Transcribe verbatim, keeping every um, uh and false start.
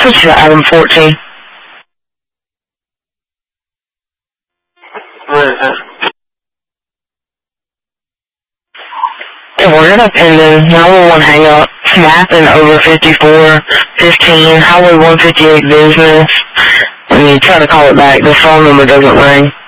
switch to item fourteen. And we're gonna pin the nine one one hang up, snapping over fifty-four fifteen, Highway one fifty-eight business. When you try to call it back, the phone number doesn't ring.